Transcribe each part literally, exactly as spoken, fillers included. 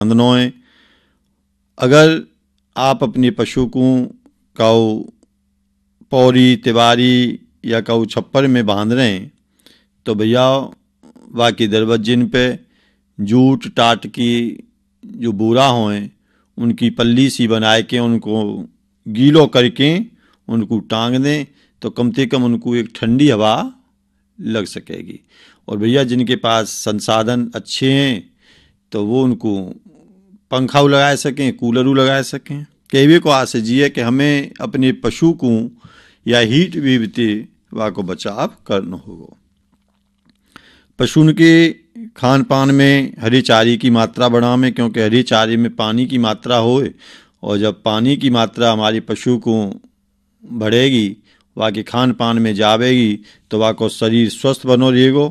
बांधनों। अगर आप अपने पशु को काऊ पौरी तिवारी या काऊ छप्पर में बांध रहे हैं तो भैया बाकी दरवाजिन पे जूट टाट की जो बूरा होए उनकी पल्ली सी बनाए के उनको गीलो करके उनको टांग दें तो कम से कम उनको एक ठंडी हवा लग सकेगी। और भैया जिनके पास संसाधन अच्छे हैं तो वो उनको पंखा लगा सकें, कूलर लगा सकें। कहवे को आस जी है कि हमें अपने पशु को या हीट वेव से वा को बचाव करना होगा। पशु के खान पान में हरी चारे की मात्रा बढ़ावें, क्योंकि हरी चारे में पानी की मात्रा होए और जब पानी की मात्रा हमारे पशु को बढ़ेगी वा के खान पान में जावेगी तो वा को शरीर स्वस्थ बनो रहेगो।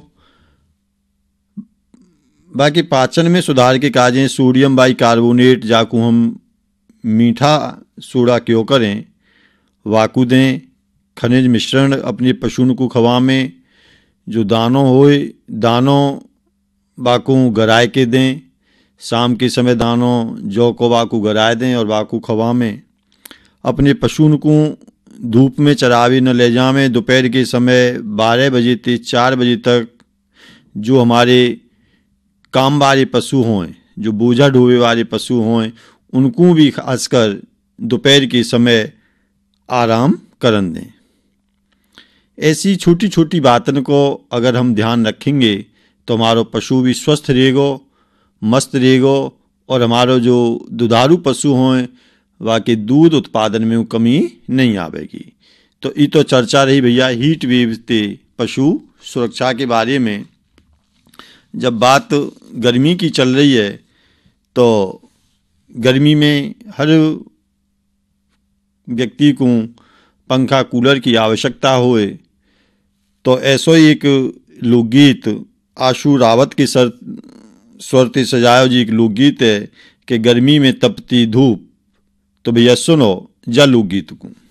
बाकी पाचन में सुधार के काजें सोडियम बाइकार्बोनेट जाकू हम मीठा सोडा क्यों करें वाकू दें। खनिज मिश्रण अपने पशु को खवामें, जो दानों होए दानों बाकू गराए के दें। शाम के समय दानों जौ को वाकू गराए दें और वाकू खवामें। अपने पशु को धूप में चरावे न ले जावें। दोपहर के समय बारह बजे से चार बजे तक जो हमारे काम वाले पशु हों, जो बोझा ढोवे वाले पशु हों, उनको भी खासकर दोपहर के समय आराम करन दें। ऐसी छोटी छोटी बातों को अगर हम ध्यान रखेंगे तो हमारा पशु भी स्वस्थ रहेगो, मस्त रहेगो और हमारा जो दुधारू पशु हों वाके दूध उत्पादन में कमी नहीं आवेगी। तो ये तो चर्चा रही भैया हीट वेव से पशु सुरक्षा के बारे में। जब बात गर्मी की चल रही है तो गर्मी में हर व्यक्ति को पंखा कूलर की आवश्यकता होए तो ऐसो ही एक लोकगीत आशु रावत के सर स्वर से सजायो जी एक लोकगीत है कि गर्मी में तपती धूप। तो भैया सुनो जा लोकगीत को।